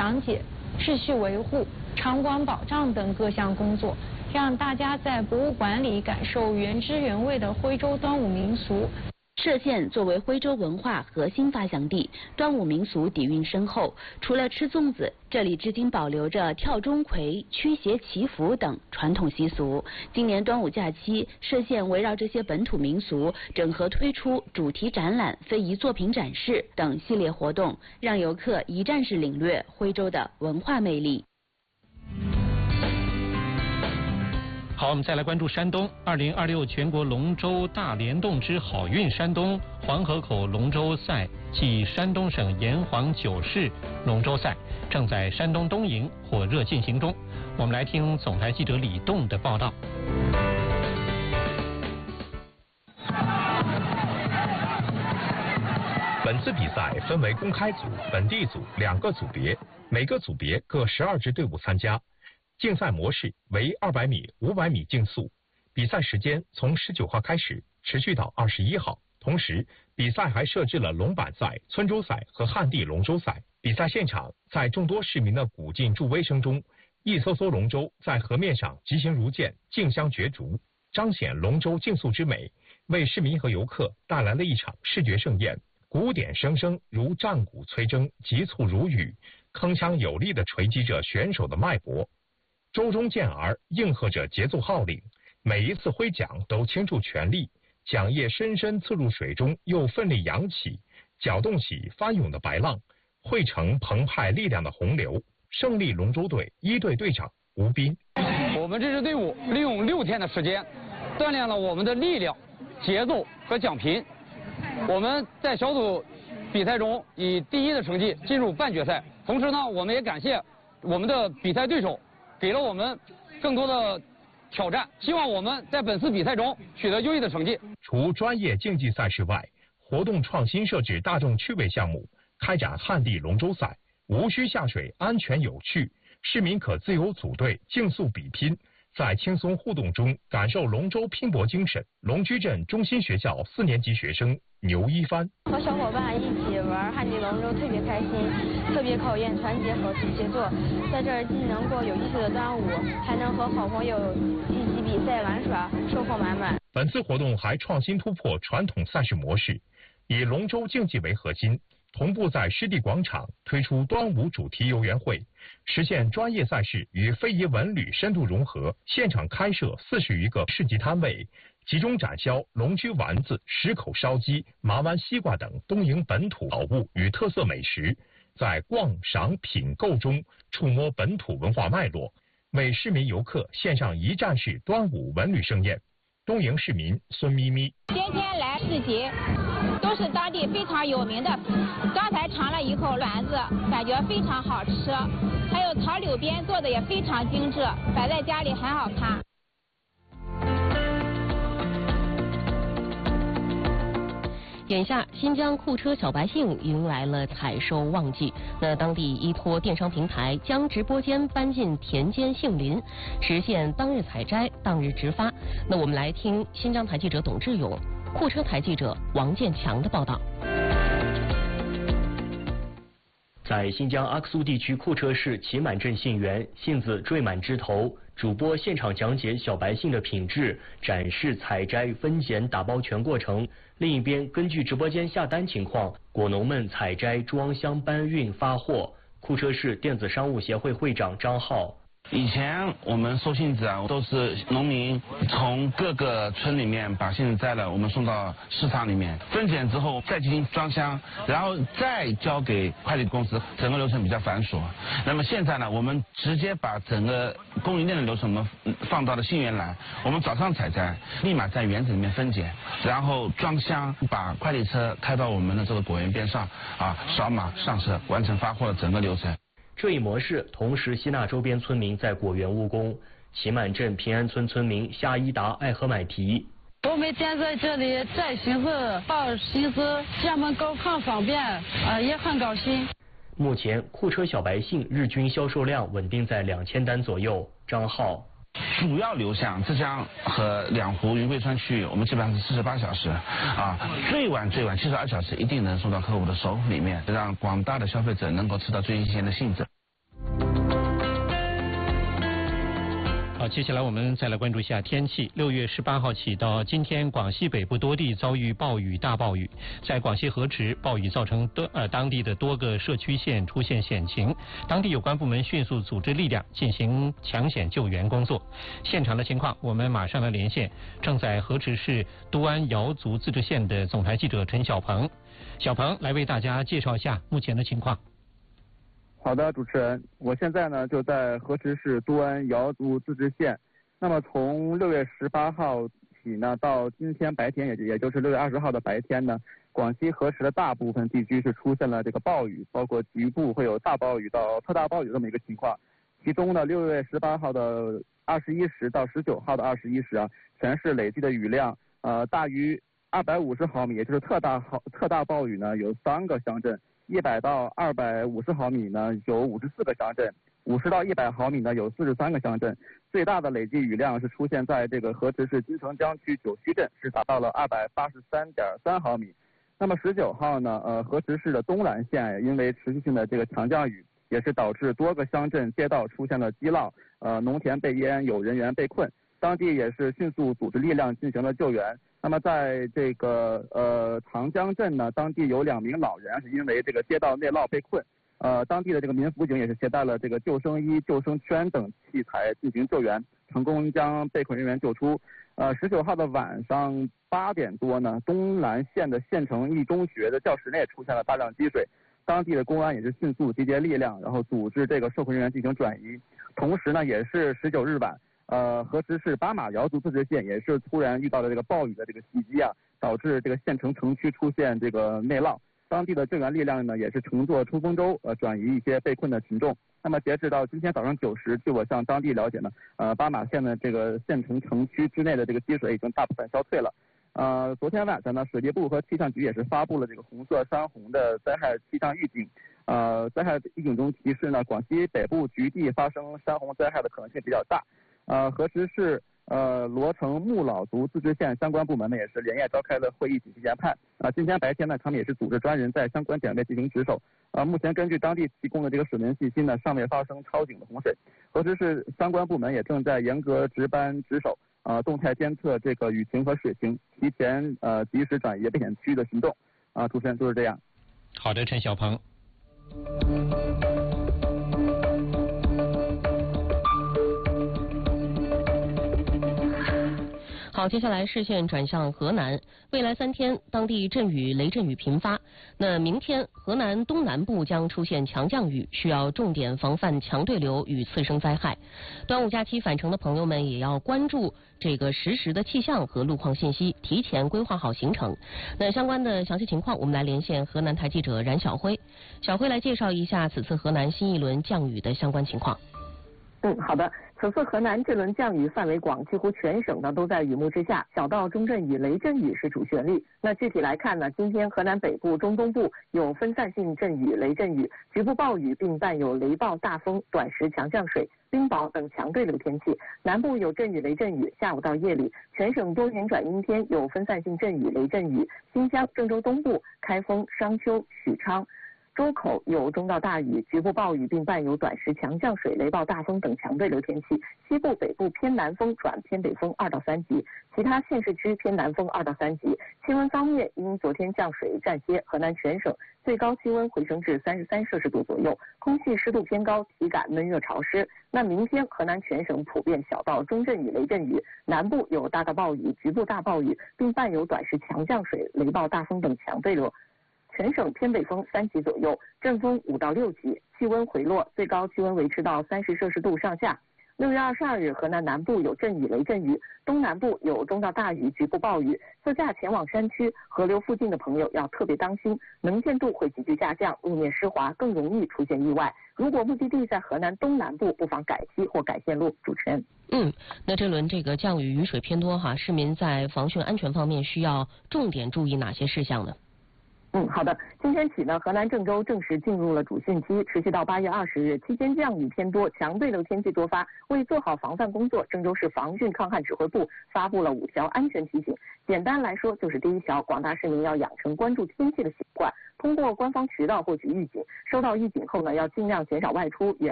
讲解、秩序维护、场馆保障等各项工作，让大家在博物馆里感受原汁原味的徽州端午民俗。 歙县作为徽州文化核心发祥地，端午民俗底蕴深厚。除了吃粽子，这里至今保留着跳钟馗、驱邪祈福等传统习俗。今年端午假期，歙县围绕这些本土民俗，整合推出主题展览、非遗作品展示等系列活动，让游客一站式领略徽州的文化魅力。 好，我们再来关注山东。2026全国龙舟大联动之好运山东黄河口龙舟赛暨山东省炎黄9市龙舟赛正在山东东营火热进行中。我们来听总台记者李栋的报道。 本次比赛分为公开组、本地组2个组别，每个组别各12支队伍参加。竞赛模式为200米、500米竞速，比赛时间从19号开始，持续到21号。同时，比赛还设置了龙板赛、村洲赛和旱地龙舟赛。比赛现场，在众多市民的鼓劲助威声中，一艘艘龙舟在河面上疾行如箭，竞相角逐，彰显龙舟竞速之美，为市民和游客带来了一场视觉盛宴。鼓点声声如战鼓催征，急促如雨，铿锵有力地锤击着选手的脉搏。舟中健儿应和着节奏号令，每一次挥桨都倾注全力，桨叶深深刺入水中，又奋力扬起，搅动起翻涌的白浪，汇成澎湃力量的洪流。胜利龙舟队1队队长吴斌： 我们这支队伍利用6天的时间，锻炼了我们的力量、节奏和桨频。我们在小组比赛中以第1的成绩进入半决赛。同时呢，我们也感谢我们的比赛对手，给了我们更多的挑战，希望我们在本次比赛中取得优异的成绩。 除专业竞技赛事外，活动创新设置大众趣味项目，开展旱地龙舟赛，无需下水，安全有趣，市民可自由组队竞速比拼，在轻松互动中感受龙舟拼搏精神。龙居镇中心学校4年级学生牛一帆： 和小伙伴一起玩旱地龙舟特别开心，特别考验团结和协作。在这儿既能过有意思的端午，还能和好朋友一起比赛玩耍，收获满满。 本次活动还创新突破传统赛事模式，以龙舟竞技为核心，同步在湿地广场推出端午主题游园会，实现专业赛事与非遗文旅深度融合。现场开设40余个市集摊位，集中展销龙居丸子、石口烧鸡、麻湾西瓜等东营本土宝物与特色美食，在逛、赏、品、购中触摸本土文化脉络，为市民游客献上一站式端午文旅盛宴。东营市民孙咪咪： 今天来市集，都是当地非常有名的。刚才尝了一口丸子，感觉非常好吃，还有桃柳边做的也非常精致，摆在家里很好看。 眼下，新疆库车小白杏迎来了采收旺季。那当地依托电商平台，将直播间搬进田间杏林，实现当日采摘、当日直发。那我们来听新疆台记者董志勇、库车台记者王建强的报道。 在新疆阿克苏地区库车市旗满镇杏园，杏子缀满枝头，主播现场讲解小白杏的品质，展示采摘、分拣、打包全过程。另一边，根据直播间下单情况，果农们采摘、装箱、搬运、发货。库车市电子商务协会会长张浩： 以前我们收杏子都是农民从各个村里面把杏子摘了，我们送到市场里面分拣之后再进行装箱，然后再交给快递公司，整个流程比较繁琐。那么现在呢，我们直接把整个供应链的流程我们放到了杏园来，我们早上采摘，立马在园子里面分拣，然后装箱，把快递车开到我们的这个果园边上扫码上车，完成发货的整个流程。 这一模式同时吸纳周边村民在果园务工。旗满镇平安村村民夏一达爱河买提： 我每天在这里摘杏子、抱杏子，这样购很方便，也很高兴。 目前库车小白杏日均销售量稳定在2000单左右。张浩： 主要流向浙江和两湖云贵川区域，我们基本上是48小时最晚72小时一定能送到客户的手里面，让广大的消费者能够吃到最新鲜的杏子。 好，接下来我们再来关注一下天气。6月18号起到今天，广西北部多地遭遇暴雨、大暴雨。在广西河池，暴雨造成当地的多个社区县出现险情，当地有关部门迅速组织力量进行抢险救援工作。现场的情况，我们马上来连线正在河池市都安瑶族自治县的总台记者陈小鹏。小鹏来为大家介绍一下目前的情况。 好的，主持人，我现在呢就在河池市都安瑶族自治县。那么从6月18号起呢，到今天白天，也就是6月20号的白天呢，广西河池的大部分地区是出现了这个暴雨，包括局部会有大暴雨到特大暴雨这么一个情况。其中呢，6月18号的21时到19号的21时啊，全市累计的雨量大于250毫米，也就是特大暴雨呢有3个乡镇。100到250毫米呢有54个乡镇，50到100毫米呢有43个乡镇，最大的累计雨量是出现在这个河池市金城江区九须镇，是达到了283.3毫米。那么19号呢，河池市的东兰县因为持续性的这个强降雨，也是导致多个乡镇街道出现了积涝，农田被淹，有人员被困，当地也是迅速组织力量进行了救援。那么在这个长江镇呢，当地有2名老人是因为这个街道内涝被困，当地的这个民辅警也是携带了这个救生衣、救生圈等器材进行救援，成功将被困人员救出。19号的晚上8点多呢，东兰县的县城一中学的教室内出现了大量积水，当地的公安也是迅速集结力量，然后组织这个受困人员进行转移。同时呢，也是19日晚。河池市巴马瑶族自治县也是突然遇到了这个暴雨的这个袭击啊，导致这个县城城区出现这个内涝，当地的救援力量呢也是乘坐冲锋舟转移一些被困的群众。那么截止到今天早上9时，据我向当地了解呢，巴马县的这个县城城区之内的这个积水已经大部分消退了。昨天晚上呢，水利部和气象局也是发布了这个红色山洪的灾害气象预警。灾害预警中提示呢，广西北部局地发生山洪灾害的可能性比较大。河池市罗城木老族自治县相关部门呢也是连夜召开了会议紧急研判。今天白天呢，他们也是组织专人在相关点位进行值守。目前根据当地提供的这个水文信息呢，尚未发生超警的洪水。河池市相关部门也正在严格值班值守，动态监测这个雨情和水情，提前及时转移危险区域的行动。主持人就是这样。 好的，陈小鹏。 好，接下来视线转向河南。未来3天，当地阵雨、雷阵雨频发。那明天，河南东南部将出现强降雨，需要重点防范强对流与次生灾害。端午假期返程的朋友们也要关注这个实时的气象和路况信息，提前规划好行程。那相关的详细情况，我们来连线河南台记者冉晓辉。小辉来介绍一下此次河南新一轮降雨的相关情况。 好的。此次河南这轮降雨范围广，几乎全省呢都在雨幕之下，小到中阵雨、雷阵雨是主旋律。那具体来看呢，今天河南北部、中东部有分散性阵雨、雷阵雨，局部暴雨并伴有雷暴、大风、短时强降水、冰雹等强对流天气。南部有阵雨、雷阵雨，下午到夜里，全省多云转阴天，有分散性阵雨、雷阵雨。新疆、郑州东部、开封、商丘、许昌、周口有中到大雨，局部暴雨并伴有短时强降水、雷暴、大风等强对流天气。西部、北部偏南风转偏北风2到3级，其他县市区偏南风2到3级。气温方面，因昨天降水暂歇，河南全省最高气温回升至33摄氏度左右，空气湿度偏高，体感闷热潮湿。那明天河南全省普遍小到中阵雨、雷阵雨，南部有大到暴雨、局部大暴雨，并伴有短时强降水、雷暴、大风等强对流。全省偏北风3级左右，阵风5到6级，气温回落，最高气温维持到30摄氏度上下。6月22日，河南南部有阵雨、雷阵雨，东南部有中到大雨、局部暴雨。自驾前往山区、河流附近的朋友要特别当心，能见度会急剧下降，路面湿滑，更容易出现意外。如果目的地在河南东南部，不妨改期或改线路。主持人。 那这轮这个降雨雨水偏多哈，市民在防汛安全方面需要重点注意哪些事项呢？ 好的。今天起呢，河南郑州正式进入了主汛期，持续到8月20日。期间降雨偏多，强对流天气多发。为做好防范工作，郑州市防汛抗旱指挥部发布了5条安全提醒。简单来说，就是第1条，广大市民要养成关注天气的习惯，通过官方渠道获取预警。收到预警后呢，要尽量减少外出。